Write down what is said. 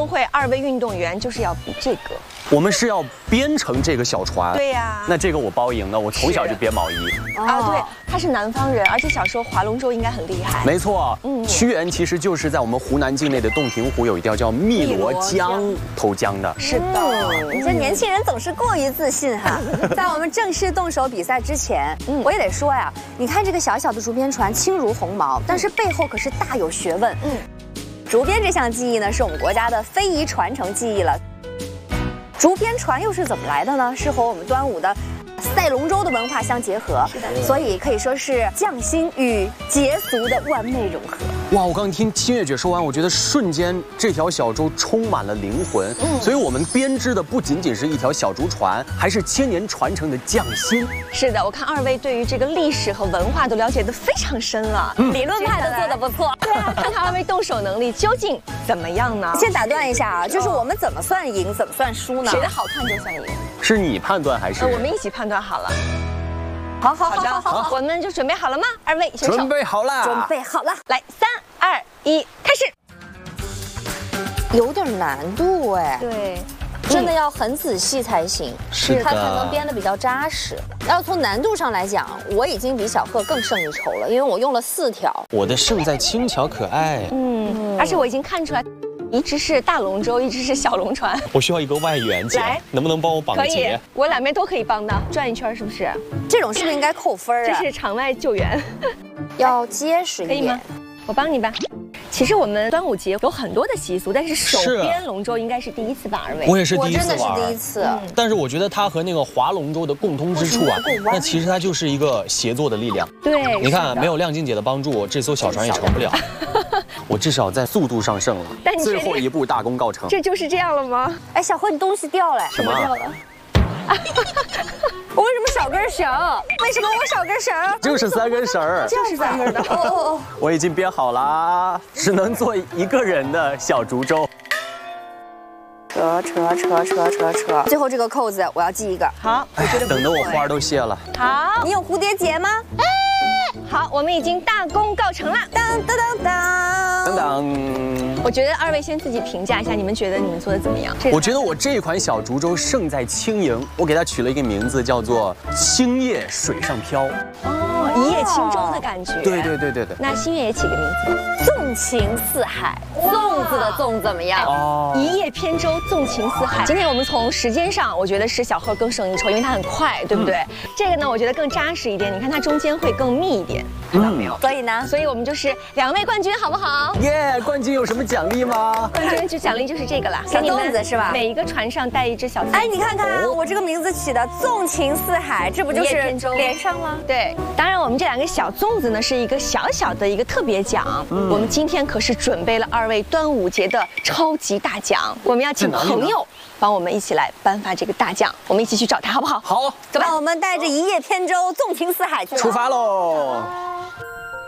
运会2位运动员就是要比这个。 我们是要编成这个小船。 对呀。 那这个我包赢了，我从小就编毛衣。 啊，对，他是南方人，而且小时候划龙舟应该很厉害。 没错，屈原其实就是在我们湖南境内的洞庭湖有一条叫汨罗江投江的。 是的， 你这年轻人总是过于自信哈。在我们正式动手比赛之前，我也得说呀，你看这个小小的竹编船轻如鸿毛，但是背后可是大有学问。竹编这项技艺呢，是我们国家的非遗传承技艺了。竹编船又是怎么来的呢？是和我们端午的赛龙舟的文化相结合，所以可以说是匠心与节俗的完美融合。 哇！我刚听清月姐说完，我觉得瞬间这条小舟充满了灵魂。所以我们编织的不仅仅是一条小竹船，还是千年传承的匠心。 是的，我看2位对于这个历史和文化都了解得非常深了， 理论派的做得不错。 对啊，看看2位动手能力究竟怎么样呢？ 先打断一下啊，就是我们怎么算赢，怎么算输呢？ 谁的好看就算赢。 是你判断还是？ 我们一起判断好了。 好， 我们就准备好了吗？2位选手。 准备好了。 准备好了。 来，3、2、1，开始。 有点难度哎。 对。 真的要很仔细才行， 是它才能编得比较扎实。要从难度上来讲，我已经比小贺更胜一筹了，因为我用了4条。 我的胜在轻巧可爱。 而且我已经看出来，一只是大龙舟，一只是小龙船。 我需要一个外援姐，能不能帮我绑结？可以，我两边都可以帮的，转一圈是不是？ 这种是不是应该扣分啊？ 这是场外救援， 要结实一点。 可以吗？我帮你吧。其实我们端午节有很多的习俗，但是手编龙舟应该是第一次吧，2位。 我也是第一次玩， 我真的是第一次。 但是我觉得它和那个划龙舟的共通之处啊，那其实它就是一个协作的力量。 对， 你看，没有亮晶姐的帮助，这艘小船也成不了。我至少在速度上胜了，最后一步大功告成。 这就是这样了吗？ 哎，小贺，你东西掉了。 什么掉了？ 我为什么少根绳？为什么我少根绳？ 就是3根绳儿， 就是3根的。 哦， 我已经编好了，只能做一个人的小竹舟。 扯，最后这个扣子我要系一个。 好，我觉得等得我花都谢了。 好， 你有蝴蝶结吗？ 好，我们已经大功告成了。 等等。 我觉得2位先自己评价一下，你们觉得你们做的怎么样？ 我觉得我这款小竹舟胜在轻盈，我给它取了一个名字，叫做“星夜水上漂”。 哦，一叶轻舟的感觉。 对。 那新月也起个名字， 纵情四海。粽子的粽怎么样？ 哦， 一叶扁舟，纵情四海。今天我们从时间上，我觉得是小贺更胜一筹，因为它很快，对不对？这个呢，我觉得更扎实一点。你看它中间会更密一点，看到没有？所以我们就是2位冠军，好不好？ 耶！冠军有什么奖励吗？ 冠军就奖励就是这个啦， 小粽子是吧？ 每一个船上带一只小粽子。 哎，你看看我这个名字起的“纵情四海”，这不就是连上了？ 对，当然我们这2个小粽子呢，是一个小小的一个特别奖。我们今天可是准备了2位端午节的超级大奖，我们要请朋友帮我们一起来颁发这个大奖，我们一起去找他，好不好？ 好， 走吧，我们带着一叶扁舟，纵情四海去。 出发喽！